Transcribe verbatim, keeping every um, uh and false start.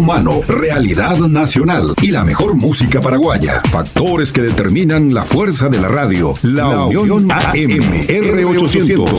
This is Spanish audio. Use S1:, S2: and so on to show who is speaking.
S1: humano, realidad nacional y la mejor música paraguaya. Factores que determinan la fuerza de la radio. La, la Unión A M R ochocientos.